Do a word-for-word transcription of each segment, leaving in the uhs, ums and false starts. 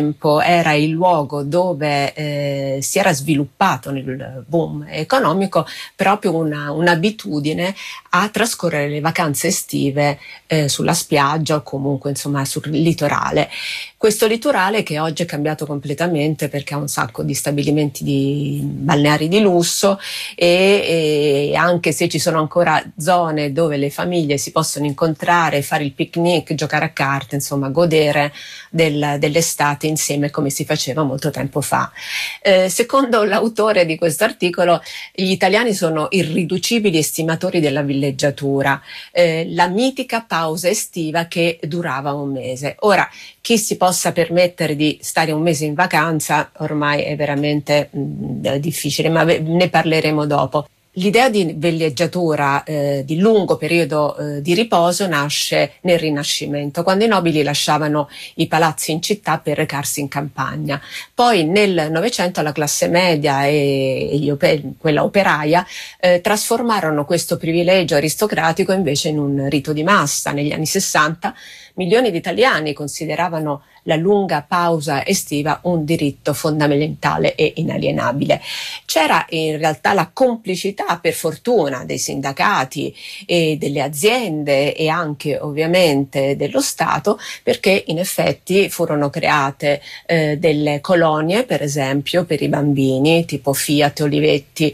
Era il luogo dove eh, si era sviluppato nel boom economico proprio una, un'abitudine a trascorrere le vacanze estive eh, sulla spiaggia o comunque insomma sul litorale. Questo litorale che oggi è cambiato completamente perché ha un sacco di stabilimenti di balneari di lusso e, e anche se ci sono ancora zone dove le famiglie si possono incontrare, fare il picnic, giocare a carte, insomma godere del, dell'estate insieme come si faceva molto tempo fa. Eh, secondo l'autore di questo articolo, gli italiani sono irriducibili estimatori della villeggiatura, eh, la mitica pausa estiva che durava un mese. Ora, chi si possa permettere di stare un mese in vacanza ormai è veramente mh, difficile, ma ne parleremo dopo. L'idea di villeggiatura eh, di lungo periodo eh, di riposo nasce nel Rinascimento, quando i nobili lasciavano i palazzi in città per recarsi in campagna. Poi nel Novecento la classe media e gli oper- quella operaia eh, trasformarono questo privilegio aristocratico invece in un rito di massa. Negli anni Sessanta milioni di italiani consideravano la lunga pausa estiva un diritto fondamentale e inalienabile. C'era in realtà la complicità, per fortuna, dei sindacati e delle aziende e anche ovviamente dello Stato, perché in effetti furono create eh, delle colonie, per esempio, per i bambini, tipo Fiat, Olivetti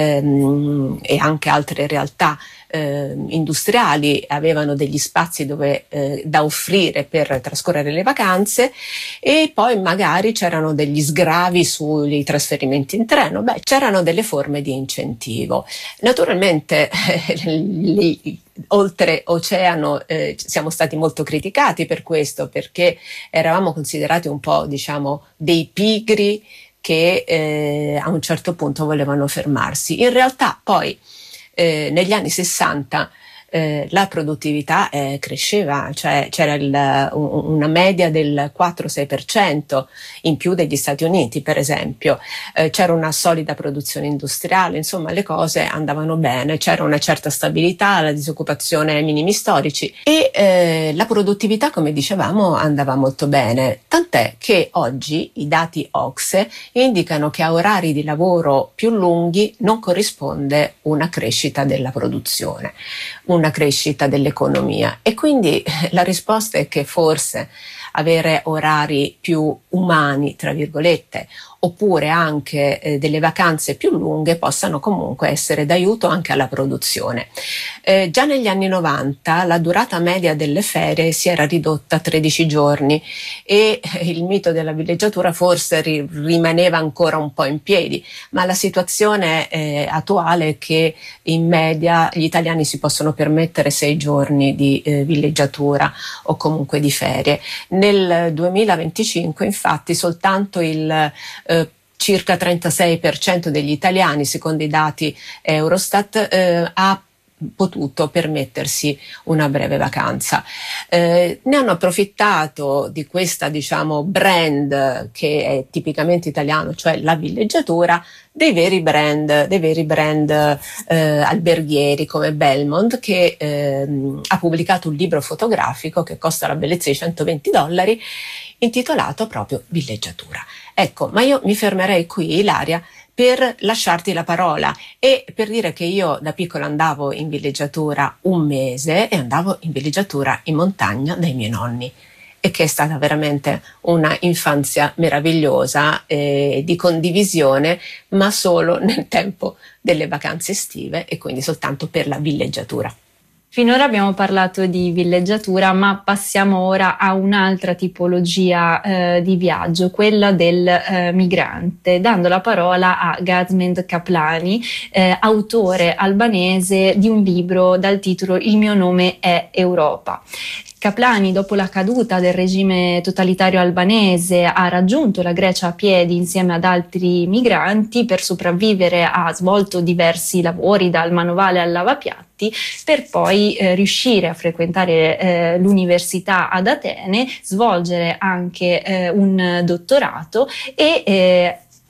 ehm, e anche altre realtà Eh, industriali avevano degli spazi dove, eh, da offrire per trascorrere le vacanze e poi magari c'erano degli sgravi sui trasferimenti in treno. Beh, c'erano delle forme di incentivo. Naturalmente eh, lì, oltre oceano eh, siamo stati molto criticati per questo, perché eravamo considerati un po', diciamo, dei pigri che eh, a un certo punto volevano fermarsi. In realtà poi Eh, negli anni sessanta eh, la produttività eh, cresceva, cioè c'era il, un, una media del quattro sei per cento in più degli Stati Uniti, per esempio. Eh, c'era una solida produzione industriale, insomma le cose andavano bene, c'era una certa stabilità, la disoccupazione ai minimi storici e eh, la produttività, come dicevamo, andava molto bene, tant'è che oggi i dati O C S E indicano che a orari di lavoro più lunghi non corrisponde una crescita della produzione, una crescita dell'economia, e quindi la risposta è che forse avere orari più umani, tra virgolette, oppure anche eh, delle vacanze più lunghe possano comunque essere d'aiuto anche alla produzione. Eh, già negli anni novanta la durata media delle ferie si era ridotta a tredici giorni e eh, il mito della villeggiatura forse ri- rimaneva ancora un po' in piedi, ma la situazione eh, attuale è che in media gli italiani si possono permettere sei giorni di eh, villeggiatura o comunque di ferie. Nel duemilaventicinque infatti soltanto il eh, circa trentasei per cento degli italiani, secondo i dati Eurostat, eh, ha potuto permettersi una breve vacanza. Eh, ne hanno approfittato di questa, diciamo, brand che è tipicamente italiano, cioè la villeggiatura, dei veri brand, dei veri brand eh, alberghieri come Belmond, che eh, ha pubblicato un libro fotografico che costa la bellezza di centoventi dollari, intitolato proprio Villeggiatura. Ecco, ma io mi fermerei qui, Ilaria, per lasciarti la parola e per dire che io da piccola andavo in villeggiatura un mese e andavo in villeggiatura in montagna dai miei nonni, e che è stata veramente una infanzia meravigliosa eh, di condivisione, ma solo nel tempo delle vacanze estive e quindi soltanto per la villeggiatura. Finora abbiamo parlato di villeggiatura, ma passiamo ora a un'altra tipologia eh, di viaggio, quella del eh, migrante, dando la parola a Gazmend Kaplani, eh, autore albanese di un libro dal titolo Il mio nome è Europa. Kaplani, dopo la caduta del regime totalitario albanese, ha raggiunto la Grecia a piedi insieme ad altri migranti. Per sopravvivere ha svolto diversi lavori, dal manovale al lavapiatti, per poi eh, riuscire a frequentare eh, l'università ad Atene, svolgere anche eh, un dottorato e eh,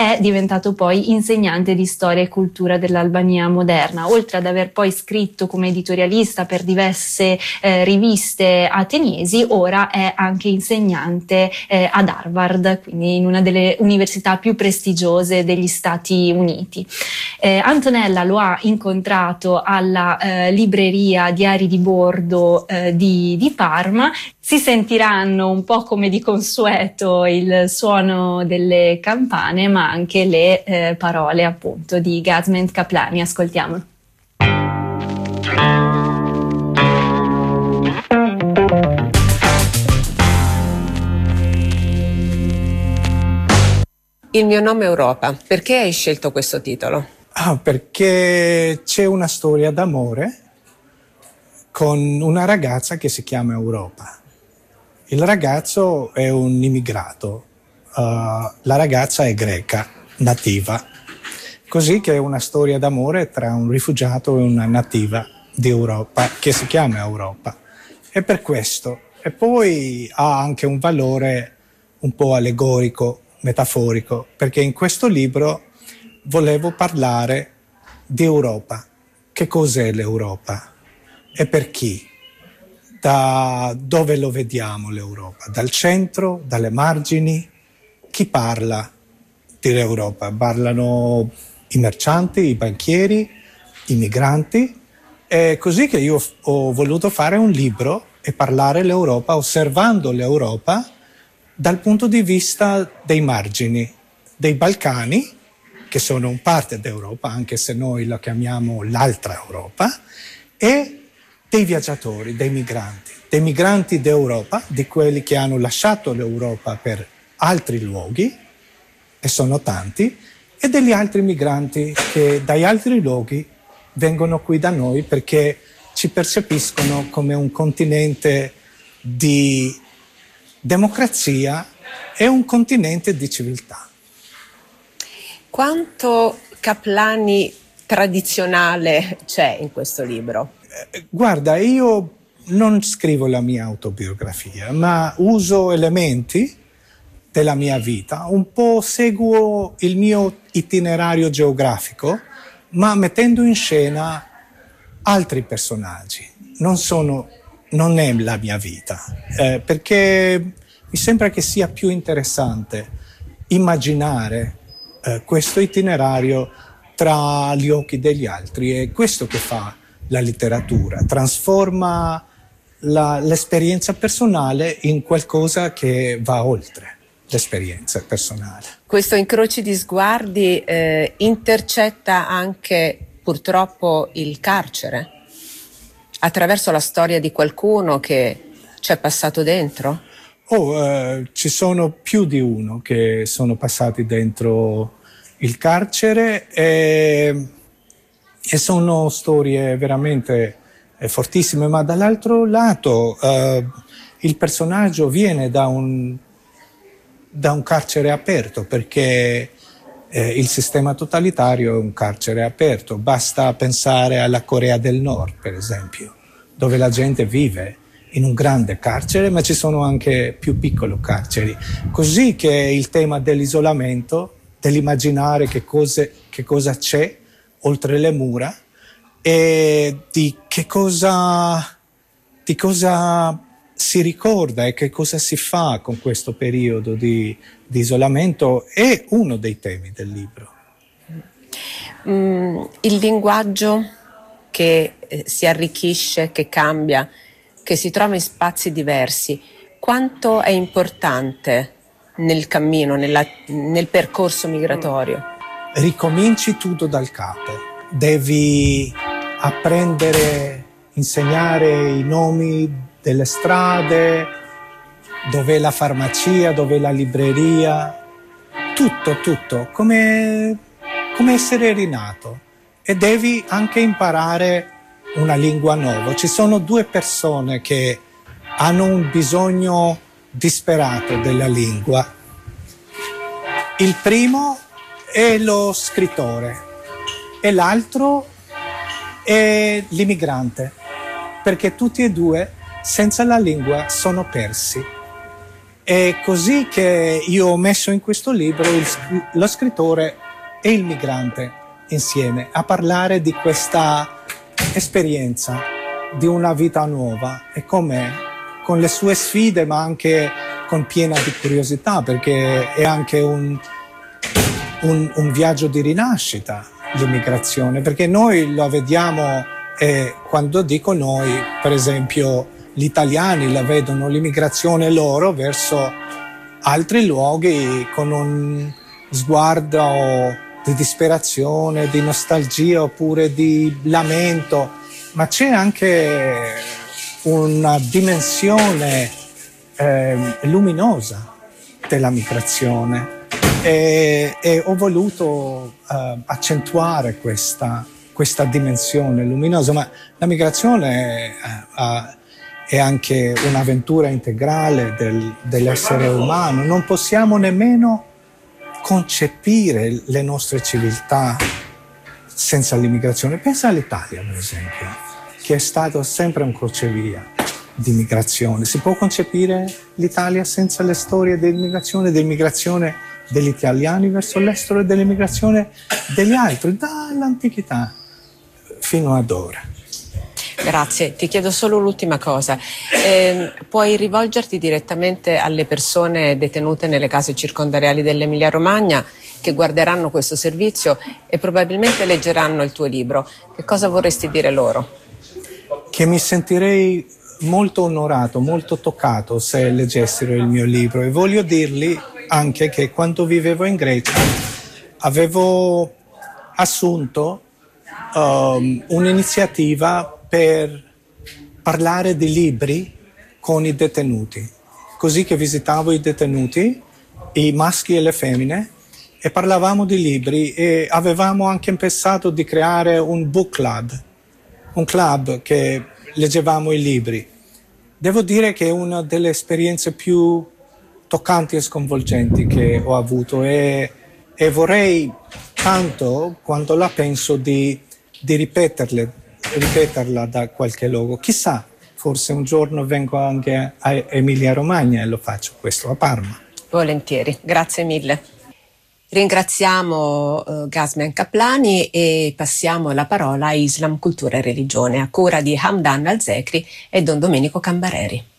è diventato poi insegnante di storia e cultura dell'Albania moderna, oltre ad aver poi scritto come editorialista per diverse eh, riviste ateniesi. Ora è anche insegnante eh, ad Harvard, quindi in una delle università più prestigiose degli Stati Uniti. Eh, Antonella lo ha incontrato alla eh, libreria Diari di Bordo eh, di, di Parma. Si sentiranno un po' come di consueto il suono delle campane, ma anche le eh, parole appunto di Gazmend Kaplani. Ascoltiamolo. Il mio nome è Europa. Perché hai scelto questo titolo? Ah, perché c'è una storia d'amore con una ragazza che si chiama Europa. Il ragazzo è un immigrato, uh, la ragazza è greca, nativa. Così che è una storia d'amore tra un rifugiato e una nativa di Europa, che si chiama Europa. E per questo. E poi ha anche un valore un po' allegorico, metaforico, perché in questo libro volevo parlare di Europa. Che cos'è l'Europa? E per chi? Da dove lo vediamo l'Europa? Dal centro? Dalle margini? Chi parla dell'Europa? Parlano i mercanti, i banchieri, i migranti. È così che io ho voluto fare un libro e parlare l'Europa, osservando l'Europa dal punto di vista dei margini, dei Balcani, che sono un parte d'Europa, anche se noi la chiamiamo l'altra Europa, e dei viaggiatori, dei migranti, dei migranti d'Europa, di quelli che hanno lasciato l'Europa per altri luoghi, e sono tanti, e degli altri migranti che dagli altri luoghi vengono qui da noi perché ci percepiscono come un continente di democrazia e un continente di civiltà. Quanto Kaplani tradizionale c'è in questo libro? Eh, guarda, io non scrivo la mia autobiografia, ma uso elementi della mia vita, un po' seguo il mio itinerario geografico, ma mettendo in scena altri personaggi. Non sono, non è la mia vita, eh, perché mi sembra che sia più interessante immaginare eh, questo itinerario tra gli occhi degli altri. È questo che fa la letteratura, trasforma la, l'esperienza personale in qualcosa che va oltre l'esperienza personale. Questo incroci di sguardi eh, intercetta anche purtroppo il carcere, attraverso la storia di qualcuno che ci è passato dentro? Oh, eh, ci sono più di uno che sono passati dentro il carcere e, e sono storie veramente eh, fortissime, ma dall'altro lato eh, il personaggio viene da un, da un carcere aperto, perché eh, il sistema totalitario è un carcere aperto. Basta pensare alla Corea del Nord, per esempio, dove la gente vive in un grande carcere, ma ci sono anche più piccoli carceri. Così che il tema dell'isolamento, dell'immaginare che, cose, che cosa c'è oltre le mura e di che cosa, di cosa si ricorda e che cosa si fa con questo periodo di, di isolamento è uno dei temi del libro. Mm, il linguaggio che eh, si arricchisce, che cambia, che si trova in spazi diversi, quanto è importante nel cammino, nella, nel percorso migratorio? Ricominci tutto dal capo, devi apprendere, insegnare i nomi delle strade, dov'è la farmacia, dov'è la libreria, tutto, tutto, come, come essere rinato. E devi anche imparare una lingua nuova. Ci sono due persone che hanno un bisogno disperato della lingua. Il primo è lo scrittore e l'altro è l'immigrante, perché tutti e due senza la lingua sono persi. È così che io ho messo in questo libro il, lo scrittore e il migrante insieme a parlare di questa esperienza, di una vita nuova e com'è, con le sue sfide ma anche con piena di curiosità, perché è anche un, un, un viaggio di rinascita l'immigrazione, perché noi lo vediamo, e quando dico noi, per esempio gli italiani la vedono l'immigrazione loro verso altri luoghi con un sguardo di disperazione, di nostalgia oppure di lamento, ma c'è anche una dimensione eh, luminosa della migrazione e, e ho voluto eh, accentuare questa, questa dimensione luminosa, ma la migrazione eh, è anche un'avventura integrale del, dell'essere umano. Non possiamo nemmeno concepire le nostre civiltà senza l'immigrazione. Pensa all'Italia, per esempio, che è stato sempre un crocevia di migrazione. Si può concepire l'Italia senza le storie dell'immigrazione, dell'immigrazione degli italiani verso l'estero e dell'immigrazione degli altri, dall'antichità fino ad ora. Grazie, ti chiedo solo l'ultima cosa. Eh, puoi rivolgerti direttamente alle persone detenute nelle case circondariali dell'Emilia Romagna che guarderanno questo servizio e probabilmente leggeranno il tuo libro. Che cosa vorresti dire loro? Che mi sentirei molto onorato, molto toccato se leggessero il mio libro, e voglio dirgli anche che quando vivevo in Grecia avevo assunto um, un'iniziativa per parlare di libri con i detenuti, così che visitavo i detenuti, i maschi e le femmine, e parlavamo di libri, e avevamo anche pensato di creare un book club, un club che leggevamo i libri. Devo dire che è una delle esperienze più toccanti e sconvolgenti che ho avuto, e, e vorrei tanto, quando la penso, di, di ripeterle ripeterla da qualche luogo. Chissà, forse un giorno vengo anche a Emilia Romagna e lo faccio questo a Parma. Volentieri, grazie mille. Ringraziamo uh, Gazmen Kaplani e passiamo la parola a Islam, cultura e religione, a cura di Hamdan Al-Zekri e Don Domenico Cambareri.